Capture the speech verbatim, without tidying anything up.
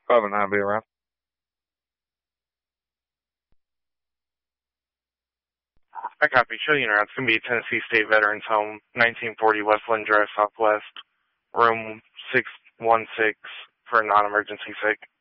Probably not be around. I copy. Show you now. It's going to be Tennessee State Veterans Home, nineteen forty Westland Drive Southwest, room six one six for non-emergency sick.